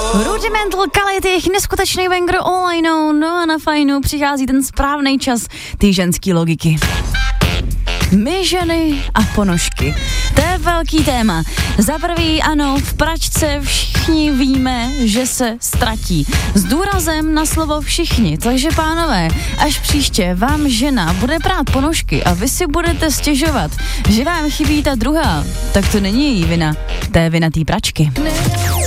Rudimental Quality, neskutečný banger All I Know, no a na fajnu přichází ten správný čas, ty ženský logiky. My ženy a ponožky. To je velký téma. Za prvý, ano, v pračce všichni víme, že se ztratí. S důrazem na slovo všichni. Takže pánové, až příště vám žena bude prát ponožky a vy si budete stěžovat, že vám chybí ta druhá, tak to není její vina. To je vina té pračky.